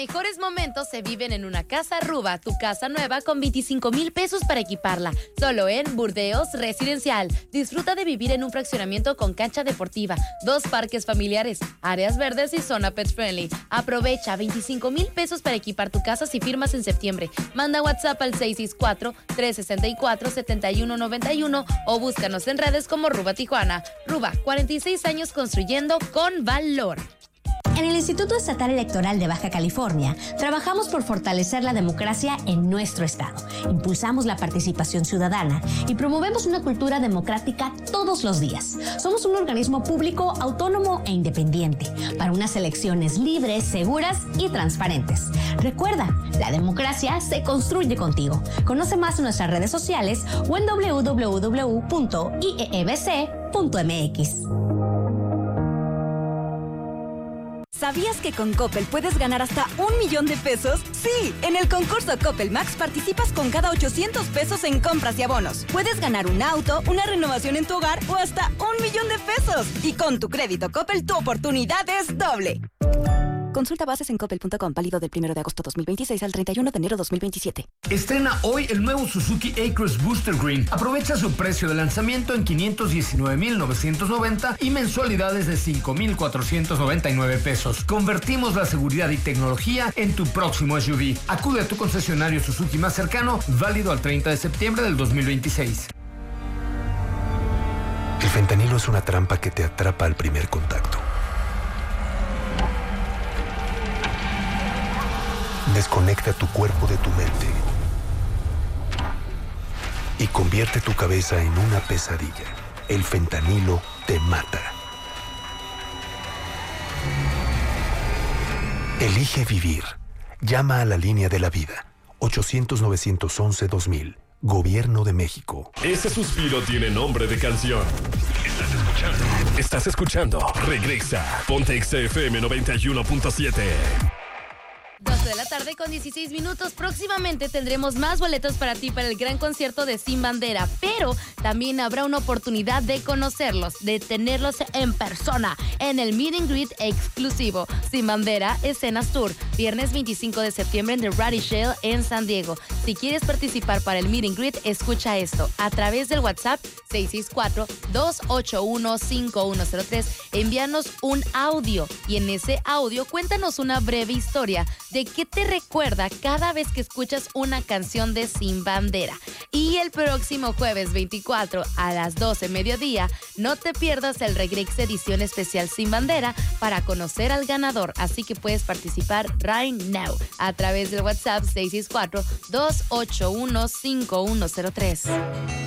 mejores momentos se viven en una casa Ruba, tu casa nueva con 25,000 pesos para equiparla. Solo en Burdeos Residencial. Disfruta de vivir en un fraccionamiento con cancha deportiva, 2 parques familiares, áreas verdes y zona pet friendly. Aprovecha 25,000 pesos para equipar tu casa si firmas en septiembre. Manda WhatsApp al 664-364-7191 o búscanos en redes como Ruba Tijuana. Ruba, 46 años construyendo con valor. En el Instituto Estatal Electoral de Baja California, trabajamos por fortalecer la democracia en nuestro estado. Impulsamos la participación ciudadana y promovemos una cultura democrática todos los días. Somos un organismo público, autónomo e independiente para unas elecciones libres, seguras y transparentes. Recuerda, la democracia se construye contigo. Conoce más en nuestras redes sociales o en www.iebc.mx. ¿Sabías que con Coppel puedes ganar hasta 1,000,000 de pesos? Sí, en el concurso Coppel Max participas con cada 800 pesos en compras y abonos. Puedes ganar un auto, una renovación en tu hogar o hasta 1,000,000 de pesos. Y con tu crédito Coppel, tu oportunidad es doble. Consulta bases en coppel.com, válido del 1 de agosto 2026 al 31 de enero 2027. Estrena hoy el nuevo Suzuki A-Cross Booster Green. Aprovecha su precio de lanzamiento en 519,990 y mensualidades de 5,499 pesos. Convertimos la seguridad y tecnología en tu próximo SUV. Acude a tu concesionario Suzuki más cercano, válido al 30 de septiembre del 2026. El fentanilo es una trampa que te atrapa al primer contacto. Desconecta tu cuerpo de tu mente y convierte tu cabeza en una pesadilla. El fentanilo te mata. Elige vivir. Llama a la línea de la vida. 800-911-2000. Gobierno de México. Ese suspiro tiene nombre de canción. Estás escuchando. Regresa. Ponte XFM 91.7. 12 de la tarde con 16 minutos. Próximamente tendremos más boletos para ti para el gran concierto de Sin Bandera, pero también habrá una oportunidad de conocerlos, de tenerlos en persona en el Meet and Greet exclusivo. Sin Bandera, Escenas Tour, viernes 25 de septiembre en The Rady Shell en San Diego. Si quieres participar para el Meet and Greet, escucha esto a través del WhatsApp 664-281-5103. Envíanos un audio y en ese audio cuéntanos una breve historia de qué te recuerda cada vez que escuchas una canción de Sin Bandera. Y el próximo jueves 24 a las 12 mediodía, no te pierdas el Regrex edición especial Sin Bandera para conocer al ganador. Así que puedes participar right now a través del WhatsApp 664-281-5103.